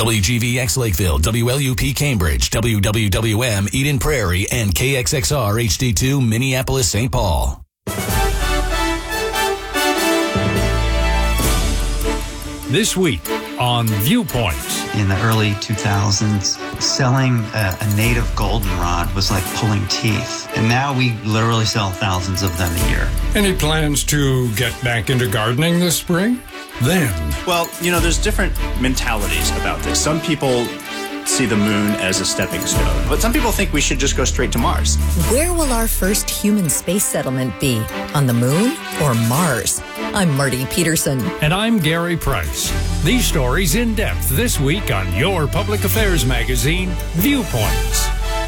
WGVX Lakeville, WLUP Cambridge, WWWM Eden Prairie, and KXXR HD2 Minneapolis, St. Paul. This week on Viewpoints. In the early 2000s, selling a native goldenrod was like pulling teeth. And now we literally sell thousands of them a year. Any plans to get back into gardening this spring? Then. Well, there's different mentalities about this. Some people see the moon as a stepping stone, but some people think we should just go straight to Mars. Where will our first human space settlement be? On the moon or Mars? I'm Marty Peterson. And I'm Gary Price. These stories in depth this week on your public affairs magazine, Viewpoints.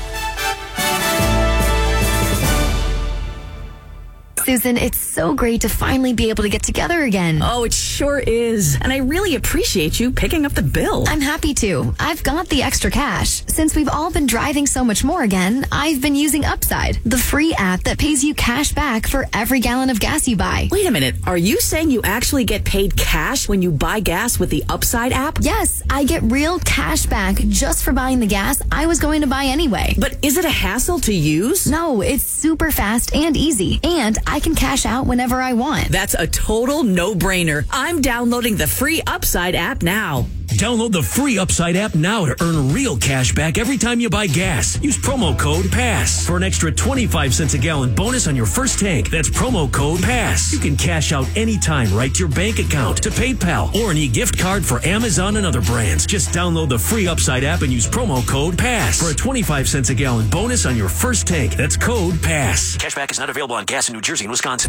Susan, it's so great to finally be able to get together again. Oh, it sure is. And I really appreciate you picking up the bill. I'm happy to. I've got the extra cash. Since we've all been driving so much more again, I've been using Upside, the free app that pays you cash back for every gallon of gas you buy. Wait a minute. Are you saying you actually get paid cash when you buy gas with the Upside app? Yes, I get real cash back just for buying the gas I was going to buy anyway. But is it a hassle to use? No, it's super fast and easy. And I can cash out whenever I want. That's a total no-brainer. I'm downloading the free Upside app now. Download the free Upside app now to earn real cash back every time you buy gas. Use promo code PASS for an extra 25 cents a gallon bonus on your first tank. That's promo code PASS. You can cash out anytime right to your bank account, to PayPal, or an e-gift card for Amazon and other brands. Just download the free Upside app and use promo code PASS for a 25 cents a gallon bonus on your first tank. That's code PASS. Cashback is not available on gas in New Jersey and Wisconsin.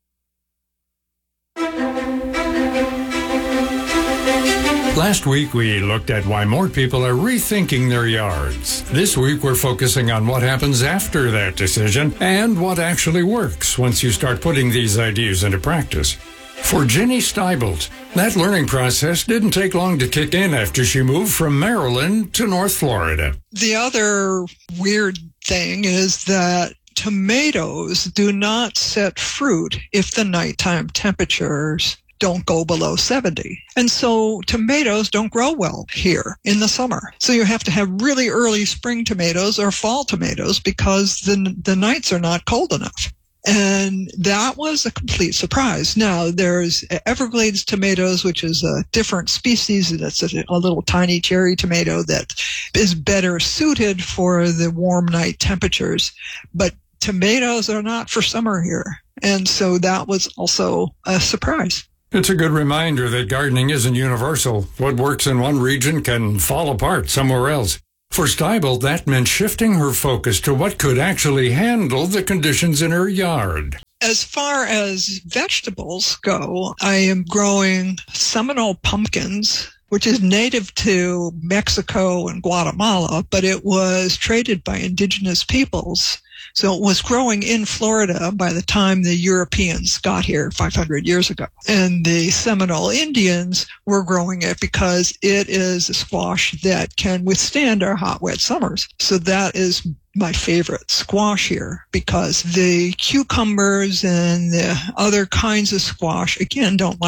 Last week, we looked at why more people are rethinking their yards. This week, we're focusing on what happens after that decision and what actually works once you start putting these ideas into practice. For Ginny Steibelt, that learning process didn't take long to kick in after she moved from Maryland to North Florida. The other weird thing is that tomatoes do not set fruit if the nighttime temperatures don't go below 70. And so tomatoes don't grow well here in the summer. So you have to have really early spring tomatoes or fall tomatoes because the nights are not cold enough. And that was a complete surprise. Now, there's Everglades tomatoes, which is a different species. That's a little tiny cherry tomato that is better suited for the warm night temperatures. But tomatoes are not for summer here. And so that was also a surprise. It's a good reminder that gardening isn't universal. What works in one region can fall apart somewhere else. For Steibelt, that meant shifting her focus to what could actually handle the conditions in her yard. As far as vegetables go, I am growing Seminole pumpkins, which is native to Mexico and Guatemala, but it was traded by indigenous peoples. So it was growing in Florida by the time the Europeans got here 500 years ago. And the Seminole Indians were growing it because it is a squash that can withstand our hot, wet summers. So that is my favorite squash here because the cucumbers and the other kinds of squash, again, don't like